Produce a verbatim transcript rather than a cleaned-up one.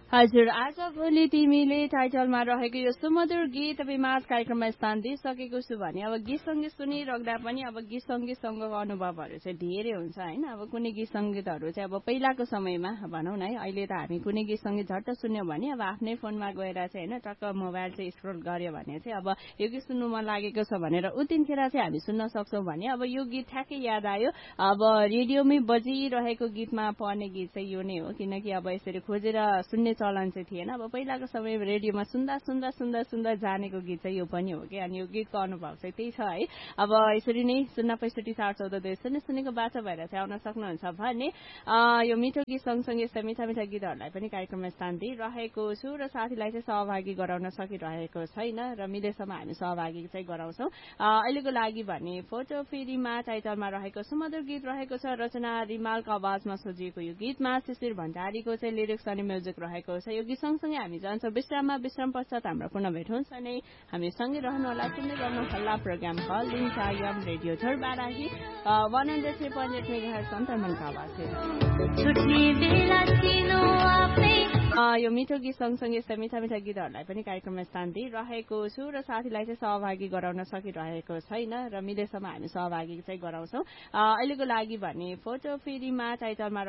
हजुर, आज भोलि तिमीले टाइटलमा रहेको यो सुमधुर गीत माझ कार्यक्रममा स्थान दिइसकेको छु भने अब गीत सङ्गीत सुनिराख्दा पनि अब गीत सङ्गीतसँगको अनुभवहरू चाहिँ धेरै हुन्छ होइन। अब कुनै गीत सङ्गीतहरू चाहिँ अब पहिलाको समयमा भनौँ न है, अहिले त हामी कुनै गीत सङ्गीत झट्ट सुन्यौँ भने अब आफ्नै फोनमा गएर चाहिँ होइन टक्क मोबाइल चाहिँ स्क्रोल गर्यो भने चाहिँ अब यो गीत सुन्नु मन लागेको छ भनेर उतिनखेर चाहिँ हामी सुन्न सक्छौँ भने अब यो गीत ठ्याक्कै याद आयो अब रेडियोमै बजिरहेको गीतमा पर्ने गीत चाहिँ यो नै हो, किनकि अब यसरी खोजेर सुन्ने चलन चाहिँ थिएन। अब पहिलाको समय रेडियोमा सुन्दा सुन्दा सुन्दा सुन्दा जानेको गीत चाहिँ यो पनि हो कि, अनि यो गीतको अनुभव चाहिँ त्यही छ है। अब यसरी नै शून्य पैँसठी चार चौध दुई शून्य शून्यको बाटो भएर चाहिँ आउन सक्नुहुन्छ भने यो मिठो गीत सँगसँगै यस्ता मिठा मिठा गीतहरूलाई पनि कार्यक्रममा स्थान दिइरहेको छु र साथीलाई चाहिँ सहभागी गराउन सकिरहेको छैन र मिलेसम्म हामी सहभागी चाहिँ गराउँछौँ। अहिलेको लागि भने फोटो फेरीमा टाइटलमा रहेको सुमधुर गीत रहेको छ, रचना रिमालको आवाजमा सजिएको यो गीतमा शिशिर भण्डारीको चाहिँ लिरिक्स अनि म्युजिक रहेको छ। यो गीत सँगसँगै हामी जान्छौँ विश्राममा। विश्राम पश्चात हाम्रो पुनः भेट हुन्छ नै, हामी सँगै रहनु होला, सुन्दै गर्नु होला programme calling time radio झोरबाराही one hundred three point at mega सन्तरमनको आवाज यो मिठो गीत सँगसँगै यस्ता मिठा मिठा गीतहरूलाई पनि कार्यक्रममा स्थान दिइरहेको छु र साथीलाई चाहिँ सहभागी गराउन सकिरहेको छैन र मिलेसम्म हामी सहभागी चाहिँ गराउँछौँ। अहिलेको लागि भने फोटो फेरीमा टाइटलमा